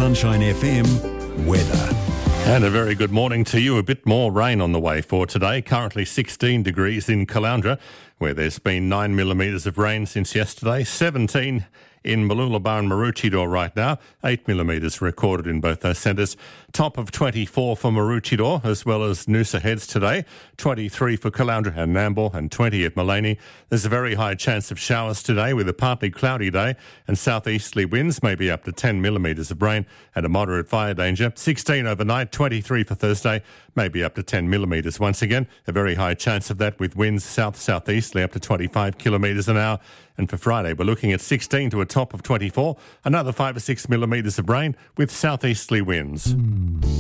Sunshine FM weather. And a very good morning to you. A bit more rain on the way for today. Currently 16 degrees in Caloundra, where there's been 9 millimetres of rain since yesterday. 17 in Mooloolaba and Maroochydore right now. 8 millimetres recorded in both those centres. Top of 24 for Maroochydore, as well as Noosa Heads today. 23 for Caloundra and Nambour, and 20 at Maleny. There's a very high chance of showers today with a partly cloudy day, and southeasterly winds may be up to 10 millimetres of rain and a moderate fire danger. 16 overnight, 23 for Thursday, maybe up to 10 millimetres once again. A very high chance of that with winds south-southeasterly up to 25 kilometres an hour. And for Friday, we're looking at 16 to a top of 24, another 5 or 6 millimetres of rain with southeasterly winds.